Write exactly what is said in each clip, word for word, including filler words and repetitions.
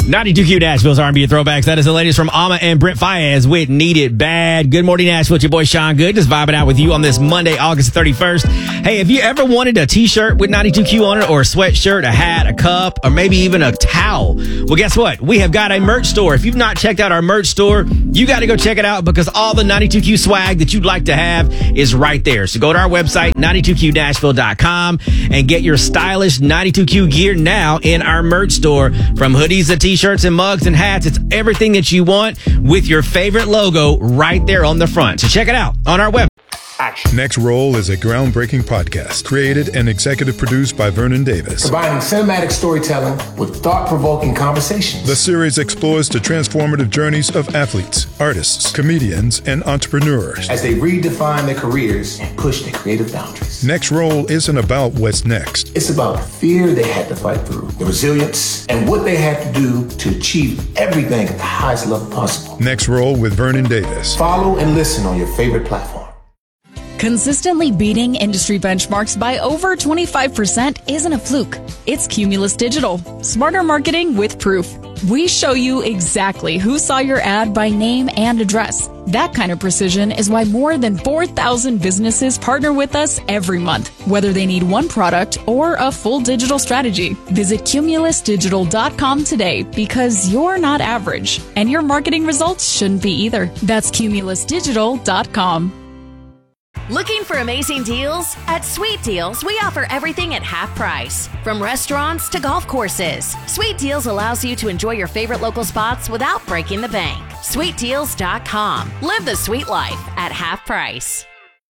ninety-two Q Nashville's R and B throwbacks. That is the latest from Ama and Brent Faiyaz with Need It Bad. Good morning, Nashville. It's your boy, Sean Good. Just vibing out with you on this Monday, August thirty-first. Hey, have you ever wanted a t-shirt with ninety-two Q on it, or a sweatshirt, a hat, a cup, or maybe even a towel? Well, guess what? We have got a merch store. If you've not checked out our merch store, you got to go check it out because all the ninety-two Q swag that you'd like to have is right there. So go to our website, ninety-two Q nashville dot com, and get your stylish ninety-two Q gear now in our merch store. From hoodies to t-shirts and mugs and hats, it's everything that you want with your favorite logo right there on the front. So check it out on our website. Action. Next Roll is a groundbreaking podcast created and executive produced by Vernon Davis. Combining cinematic storytelling with thought-provoking conversations. The series explores the transformative journeys of athletes, artists, comedians, and entrepreneurs as they redefine their careers and push their creative boundaries. Next Roll isn't about what's next. It's about the fear they had to fight through, the resilience, and what they had to do to achieve everything at the highest level possible. Next Roll with Vernon Davis. Follow and listen on your favorite platform. Consistently beating industry benchmarks by over twenty-five percent isn't a fluke. It's Cumulus Digital. Smarter marketing with proof. We show you exactly who saw your ad by name and address. That kind of precision is why more than four thousand businesses partner with us every month, whether they need one product or a full digital strategy. Visit cumulus digital dot com today because you're not average, and your marketing results shouldn't be either. That's cumulus digital dot com. Looking for amazing deals? At Sweet Deals, we offer everything at half price. From restaurants to golf courses, Sweet Deals allows you to enjoy your favorite local spots without breaking the bank. sweet deals dot com. Live the sweet life at half price.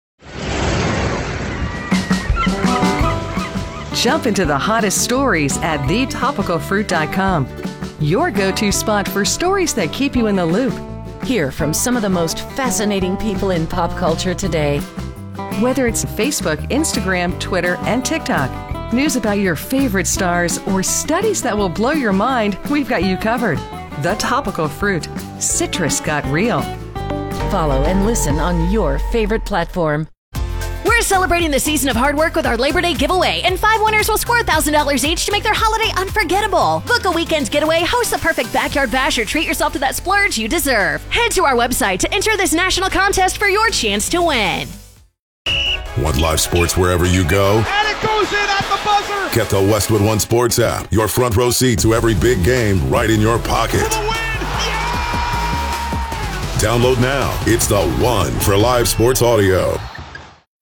Jump into the hottest stories at the topical fruit dot com. Your go-to spot for stories that keep you in the loop. Hear from some of the most fascinating people in pop culture today. Whether it's Facebook, Instagram, Twitter, and TikTok, news about your favorite stars, or studies that will blow your mind, we've got you covered. The Topical Fruit. Citrus got real. Follow and listen on your favorite platform. We're celebrating the season of hard work with our Labor Day giveaway, and five winners will score one thousand dollars each to make their holiday unforgettable. Book a weekend getaway, host the perfect backyard bash, or treat yourself to that splurge you deserve. Head to our website to enter this national contest for your chance to win. Want live sports wherever you go? And it goes in at the buzzer! Get the Westwood One Sports app. Your front row seat to every big game right in your pocket. For the win! Yeah! Download now. It's the one for live sports audio.